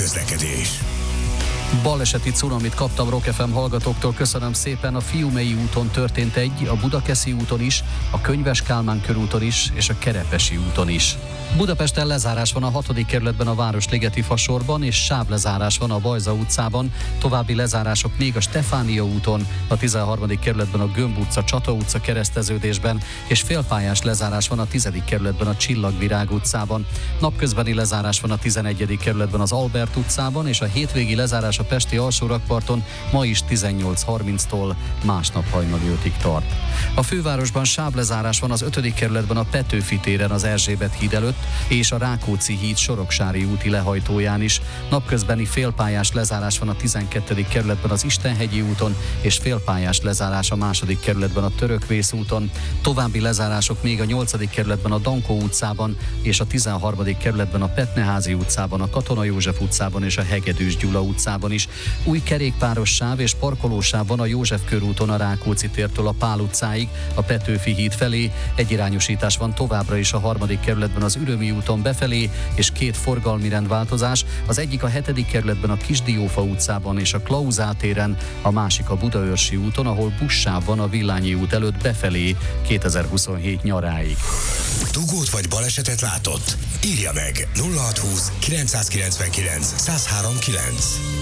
közlekedés. Baleseti cunamit kaptam Rock FM hallgatóktól, köszönöm szépen. A Fiumei úton történt egy, a Budakeszi úton is, a Könyves Kálmán körúton is, és a Kerepesi úton is. Budapesten lezárás van a 6. kerületben a Városligeti fasorban, és sávlezárás van a Bajza utcában, további lezárások még a Stefánia úton, a 13. kerületben a Gömb utca, Csata utca kereszteződésben, és félpályás lezárás van a 10. kerületben a Csillagvirág utcában. Napközbeni lezárás van a 11. kerületben az Albert utcában, és a hétvégi lezárás a pesti alsórakparton ma is 18:30-tól másnap hajnali 5-ig tart. A fővárosban sávlezárás van az 5. kerületben a Petőfi téren az Erzsébet híd előtt, és a Rákóczi híd Soroksári úti lehajtóján is. Napközbeni félpályás lezárás van a 12. kerületben az Istenhegyi úton, és félpályás lezárás a 2. kerületben a Törökvész úton. További lezárások még a 8. kerületben a Dankó utcában, és a 13. kerületben a Petneházi utcában, a Katona József utcában és a Hegedűs Gyula utcában is. Új kerékpáros sáv és parkolósáv van a József körúton a Rákóczi tértől a Pál utcáig, a Petőfi híd felé. Egyirányosítás van továbbra is a 3. kerületben az Ürömi úton befelé, és 2 forgalmi rendváltozás, az egyik a 7. kerületben a Kisdiófa utcában és a Klauzál téren, a másik a Budaörsi úton, ahol buszsáv van a Villányi út előtt befelé 2027 nyaráig. Dugót vagy balesetet látott? Írja meg 0620 999 1039.